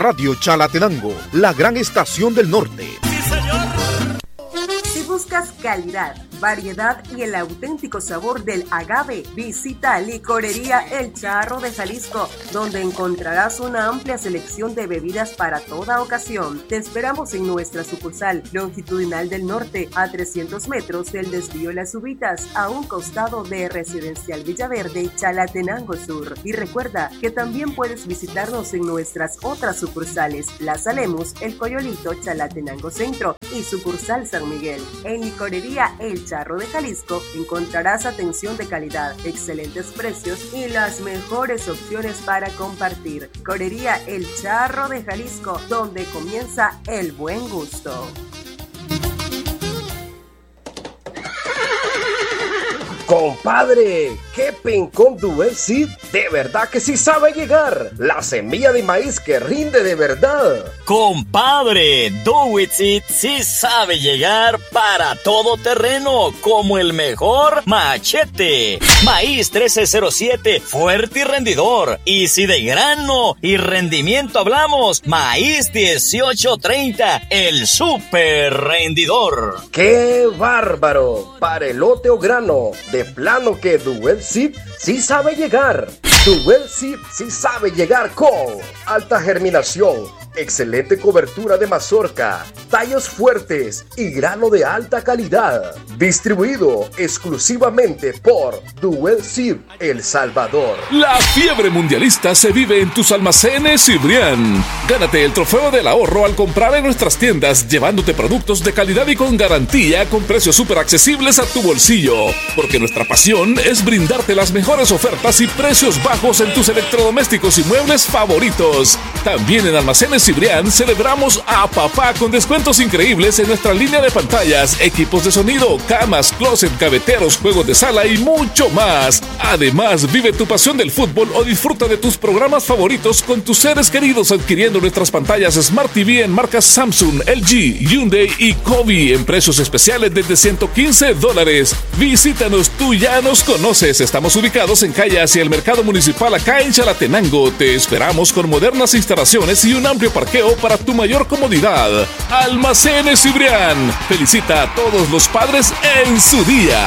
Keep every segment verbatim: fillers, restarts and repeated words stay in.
Radio Chalatenango, la gran estación del norte. ¡Sí, señor! Si buscas calidad, variedad y el auténtico sabor del agave, visita Licorería El Charro de Jalisco, donde encontrarás una amplia selección de bebidas para toda ocasión. Te esperamos en nuestra sucursal longitudinal del norte, a trescientos metros del desvío Las Ubitas, a un costado de Residencial Villaverde, Chalatenango Sur. Y recuerda que también puedes visitarnos en nuestras otras sucursales, Plaza Lemus, El Coyolito, Chalatenango Centro y sucursal San Miguel. En Licorería El Charro de Jalisco encontrarás atención de calidad, excelentes precios y las mejores opciones para compartir. Licorería El Charro de Jalisco, donde comienza el buen gusto. Compadre, qué pencón Duel Seed, de verdad que sí sabe llegar. La semilla de maíz que rinde de verdad. Compadre, Do It Seed sí sabe llegar para todo terreno, como el mejor machete. Maíz trece cero siete, fuerte y rendidor. Y si de grano y rendimiento hablamos, maíz dieciocho treinta, el super rendidor. ¡Qué bárbaro! Para elote o grano, de plano que Duel Seed sí sabe llegar. Duel Seed sí sabe llegar con alta germinación, excelente cobertura de mazorca, tallos fuertes y grano de alta calidad. Distribuido exclusivamente por Duel Seed El Salvador. La fiebre mundialista se vive en tus almacenes Cibrián. Gánate el trofeo del ahorro al comprar en nuestras tiendas, llevándote productos de calidad y con garantía, con precios súper accesibles a tu bolsillo. Porque nuestra pasión es brindarte las mejores ofertas y precios bajos en tus electrodomésticos y muebles favoritos. También en almacenes Cibrián celebramos a papá con descuentos increíbles en nuestra línea de pantallas, equipos de sonido, camas, closet, gaveteros, juegos de sala y mucho más. Además, vive tu pasión del fútbol o disfruta de tus programas favoritos con tus seres queridos adquiriendo nuestras pantallas Smart T V en marcas Samsung, L G, Hyundai y Kobe en precios especiales desde ciento quince dólares. Visítanos, tú ya nos conoces. Estamos ubicados en calle hacia el Mercado Municipal acá en Chalatenango. Te esperamos con modernas instalaciones y un amplio parqueo para tu mayor comodidad. Almacenes Cibrián felicita a todos los padres en su día.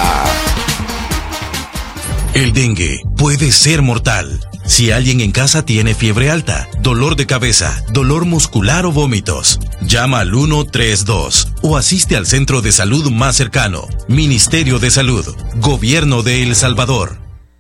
El dengue puede ser mortal. Si alguien en casa tiene fiebre alta, dolor de cabeza, dolor muscular o vómitos, llama al uno tres dos o asiste al centro de salud más cercano. Ministerio de Salud, Gobierno de El Salvador.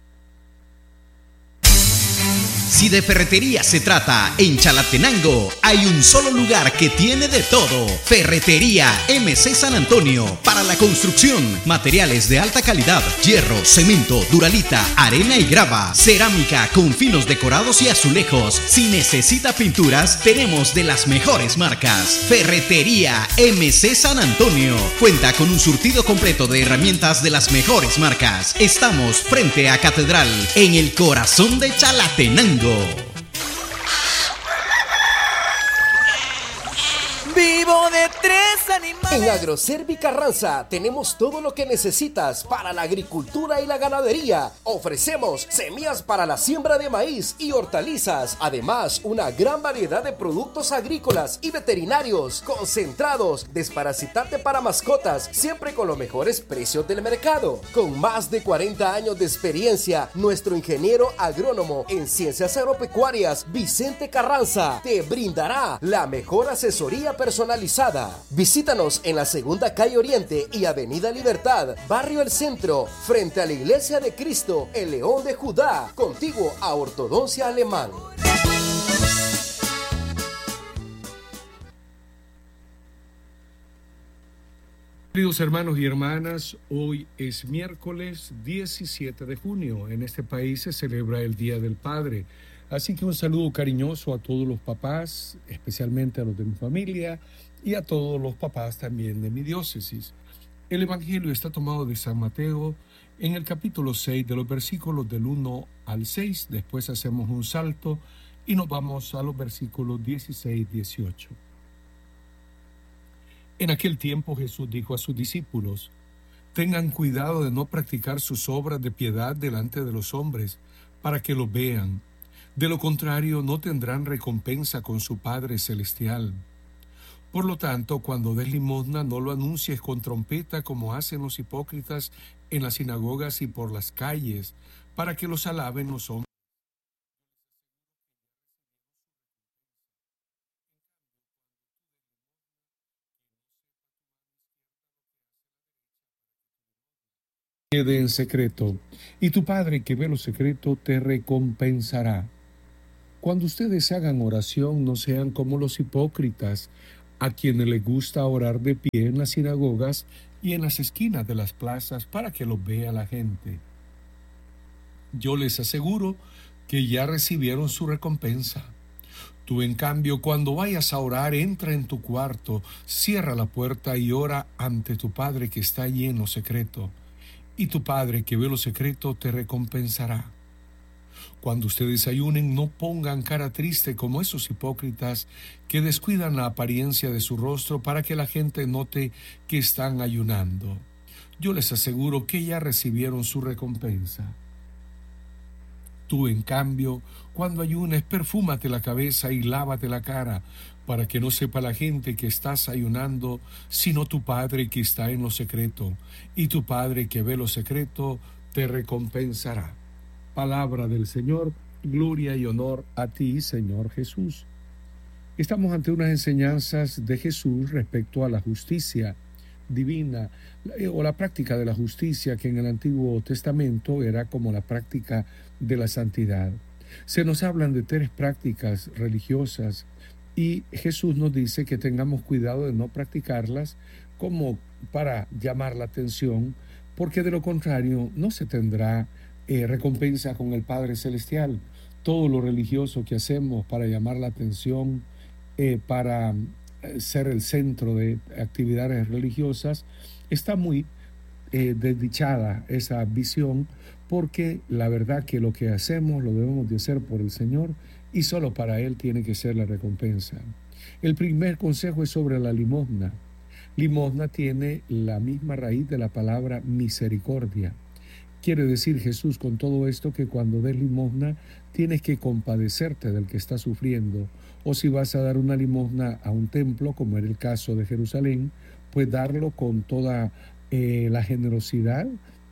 Si de ferretería se trata, en Chalatenango hay un solo lugar que tiene de todo. Ferretería M C San Antonio. Para la construcción, materiales de alta calidad, hierro, cemento, duralita, arena y grava, cerámica con finos decorados y azulejos. Si necesita pinturas, tenemos de las mejores marcas. Ferretería M C San Antonio. Cuenta con un surtido completo de herramientas de las mejores marcas. Estamos frente a Catedral, en el corazón de Chalatenango. Vivo de tres animales. En Agroservi Carranza tenemos todo lo que necesitas para la agricultura y la ganadería. Ofrecemos semillas para la siembra de maíz y hortalizas. Además, una gran variedad de productos agrícolas y veterinarios, concentrados, desparasitante para mascotas, siempre con los mejores precios del mercado. Con más de cuarenta años de experiencia, nuestro ingeniero agrónomo en ciencias agropecuarias, Vicente Carranza, te brindará la mejor asesoría personalizada. Visítanos en la segunda calle Oriente y Avenida Libertad, Barrio El Centro, frente a la Iglesia de Cristo, el León de Judá, contiguo a Ortodoncia Alemán. Queridos hermanos y hermanas, hoy es miércoles diecisiete de junio. En este país se celebra el Día del Padre. Así que un saludo cariñoso a todos los papás, especialmente a los de mi familia y a todos los papás también de mi diócesis. El Evangelio está tomado de San Mateo en el capítulo seis, de los versículos del uno al seis. Después hacemos un salto y nos vamos a los versículos dieciséis y dieciocho. En aquel tiempo Jesús dijo a sus discípulos: tengan cuidado de no practicar sus obras de piedad delante de los hombres, para que los vean. De lo contrario, no tendrán recompensa con su Padre Celestial. Por lo tanto, cuando des limosna, no lo anuncies con trompeta como hacen los hipócritas en las sinagogas y por las calles, para que los alaben los hombres. Quede en secreto, y tu Padre que ve lo secreto te recompensará. Cuando ustedes hagan oración, no sean como los hipócritas, a quienes les gusta orar de pie en las sinagogas y en las esquinas de las plazas para que los vea la gente. Yo les aseguro que ya recibieron su recompensa. Tú, en cambio, cuando vayas a orar, entra en tu cuarto, cierra la puerta y ora ante tu Padre que está allí en lo secreto. Y tu Padre que ve lo secreto te recompensará. Cuando ustedes ayunen, no pongan cara triste como esos hipócritas que descuidan la apariencia de su rostro para que la gente note que están ayunando. Yo les aseguro que ya recibieron su recompensa. Tú, en cambio, cuando ayunes, perfúmate la cabeza y lávate la cara, para que no sepa la gente que estás ayunando, sino tu Padre que está en lo secreto, y tu Padre que ve lo secreto te recompensará. Palabra del Señor, gloria y honor a ti, Señor Jesús. Estamos ante unas enseñanzas de Jesús respecto a la justicia divina o la práctica de la justicia, que en el Antiguo Testamento era como la práctica de la santidad. Se nos hablan de tres prácticas religiosas y Jesús nos dice que tengamos cuidado de no practicarlas como para llamar la atención, porque de lo contrario no se tendrá eh, recompensa con el Padre Celestial. Todo lo religioso que hacemos para llamar la atención, eh, para ser el centro de actividades religiosas, está muy eh, desdichada esa visión, porque la verdad que lo que hacemos lo debemos de hacer por el Señor y solo para Él tiene que ser la recompensa. El primer consejo es sobre la limosna. Limosna tiene la misma raíz de la palabra misericordia. Quiere decir Jesús con todo esto que cuando des limosna tienes que compadecerte del que está sufriendo, o si vas a dar una limosna a un templo, como era el caso de Jerusalén, pues darlo con toda eh, la generosidad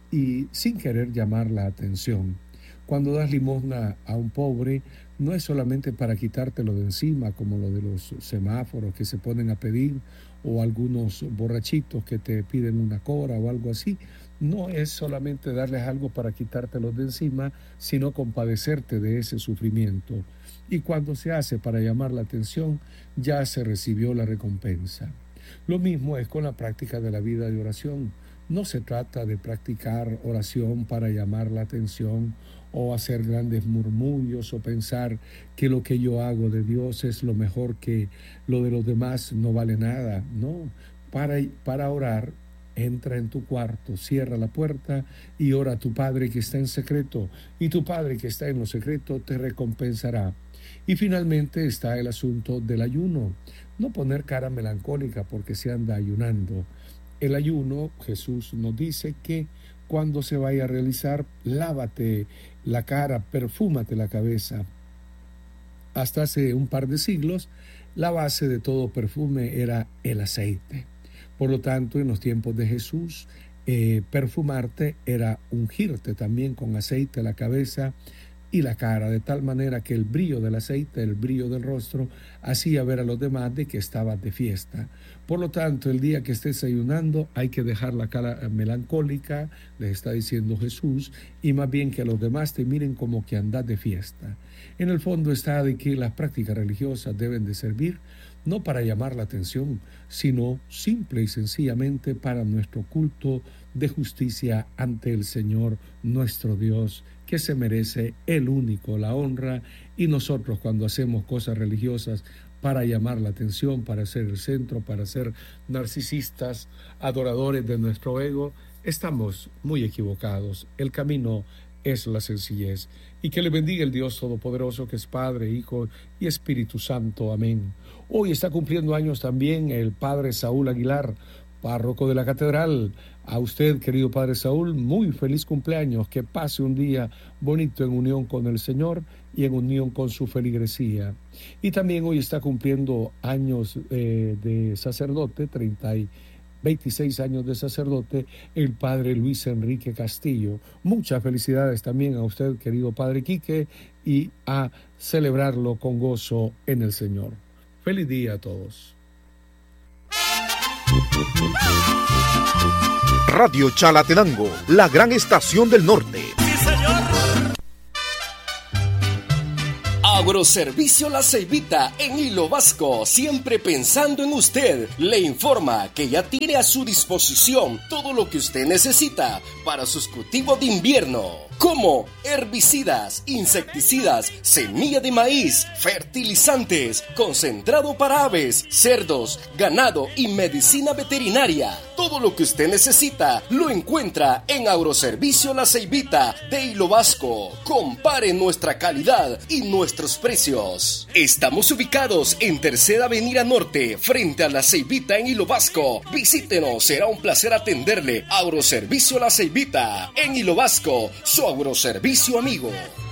y sin querer llamar la atención. Cuando das limosna a un pobre, no es solamente para quitártelo de encima, como lo de los semáforos que se ponen a pedir, o algunos borrachitos que te piden una cora o algo así. No es solamente darles algo para quitártelo de encima, sino compadecerte de ese sufrimiento. Y cuando se hace para llamar la atención, ya se recibió la recompensa. Lo mismo es con la práctica de la vida de oración. No se trata de practicar oración para llamar la atención o hacer grandes murmullos o pensar que lo que yo hago de Dios es lo mejor, que lo de los demás no vale nada. No, para, para orar, entra en tu cuarto, cierra la puerta y ora a tu Padre que está en secreto, y tu Padre que está en lo secreto te recompensará. Y finalmente está el asunto del ayuno. No poner cara melancólica porque se anda ayunando. El ayuno, Jesús nos dice que cuando se vaya a realizar, lávate la cara, perfúmate la cabeza. Hasta hace un par de siglos, la base de todo perfume era el aceite. Por lo tanto, en los tiempos de Jesús, eh, perfumarte era ungirte también con aceite la cabeza y la cara, de tal manera que el brillo del aceite, el brillo del rostro, hacía ver a los demás de que estabas de fiesta. Por lo tanto, el día que estés ayunando, hay que dejar la cara melancólica, les está diciendo Jesús, y más bien que los demás te miren como que andas de fiesta. En el fondo está de que las prácticas religiosas deben de servir no para llamar la atención, sino simple y sencillamente para nuestro culto de justicia ante el Señor nuestro Dios, que se merece el único la honra, y nosotros cuando hacemos cosas religiosas para llamar la atención, para ser el centro, para ser narcisistas, adoradores de nuestro ego, estamos muy equivocados. El camino es la sencillez. Y que le bendiga el Dios Todopoderoso, que es Padre, Hijo y Espíritu Santo. Amén. Hoy está cumpliendo años también el Padre Saúl Aguilar, párroco de la catedral. A usted, querido Padre Saúl, muy feliz cumpleaños, que pase un día bonito en unión con el Señor y en unión con su feligresía. Y también hoy está cumpliendo años eh, de sacerdote, treinta y veintiséis años de sacerdote, el Padre Luis Enrique Castillo. Muchas felicidades también a usted, querido Padre Quique, y a celebrarlo con gozo en el Señor. Feliz día a todos. Radio Chalatenango, la gran estación del norte. Sí, señor. Agroservicio La Ceibita en Hilo Vasco, siempre pensando en usted, le informa que ya tiene a su disposición todo lo que usted necesita para sus cultivos de invierno, como herbicidas, insecticidas, semilla de maíz, fertilizantes, concentrado para aves, cerdos, ganado y medicina veterinaria. Todo lo que usted necesita lo encuentra en Agroservicio La Ceibita de Hilo Vasco. Compare nuestra calidad y nuestros precios. Estamos ubicados en Tercera Avenida Norte, frente a La Ceibita en Hilo Vasco. Visítenos, será un placer atenderle. Agroservicio La Ceibita en Hilo Vasco, su agroservicio amigo.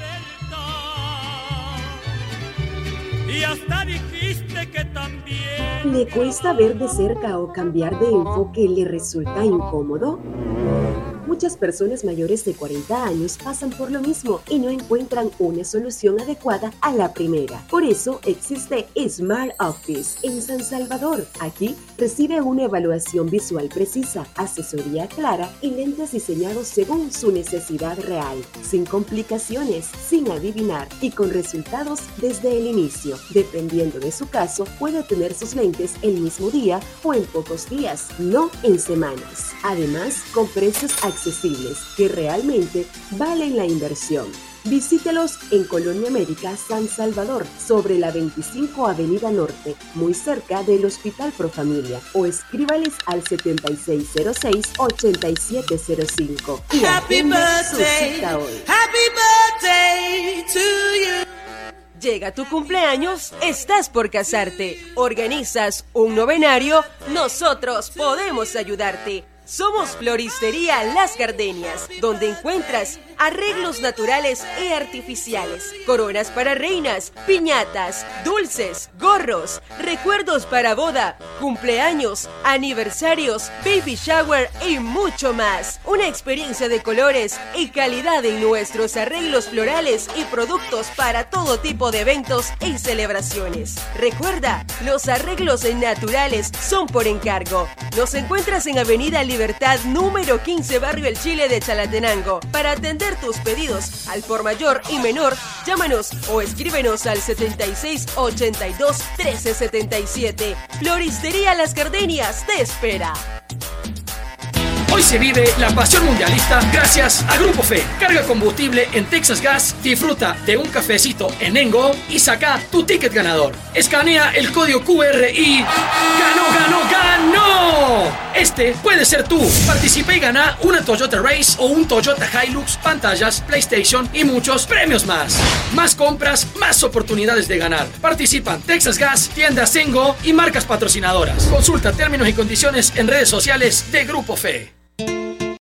Y hasta dijiste que también. ¿Le cuesta ver de cerca o cambiar de enfoque le resulta incómodo? Muchas personas mayores de cuarenta años pasan por lo mismo y no encuentran una solución adecuada a la primera. Por eso existe Smart Office en San Salvador. Aquí recibe una evaluación visual precisa, asesoría clara y lentes diseñados según su necesidad real, sin complicaciones, sin adivinar y con resultados desde el inicio. Dependiendo de su caso, puede tener sus lentes el mismo día o en pocos días, no en semanas. Además, con precios accesibles que realmente valen la inversión. Visítelos en Colonia América, San Salvador, sobre la veinticinco Avenida Norte, muy cerca del Hospital Profamilia, o escríbales al setenta y seis cero seis, ochenta y siete cero cinco. Y Happy birthday, happy birthday to you. Llega tu cumpleaños, estás por casarte, organizas un novenario, nosotros podemos ayudarte. Somos Floristería Las Gardenias, donde encuentras arreglos naturales e artificiales, coronas para reinas, piñatas, dulces, gorros, recuerdos para boda, cumpleaños, aniversarios, baby shower y mucho más. Una experiencia de colores y calidad en nuestros arreglos florales y productos para todo tipo de eventos y celebraciones. Recuerda, los arreglos naturales son por encargo. Nos encuentras en Avenida Libertad número quince, Barrio El Chile de Chalatenango. Para atender tus pedidos al por mayor y menor, llámanos o escríbenos al setenta y seis, ochenta y dos, trece setenta y siete. Floristería Las Gardenias te espera. Hoy se vive la pasión mundialista gracias a Grupo Fe. Carga combustible en Texas Gas, disfruta de un cafecito en Engo y saca tu ticket ganador. Escanea el código Q R y ¡ganó, ganó, ganó! Este puede ser tú. Participa y gana una Toyota Race o un Toyota Hilux, pantallas, PlayStation y muchos premios más. Más compras, más oportunidades de ganar. Participan Texas Gas, tiendas Engo y marcas patrocinadoras. Consulta términos y condiciones en redes sociales de Grupo Fe.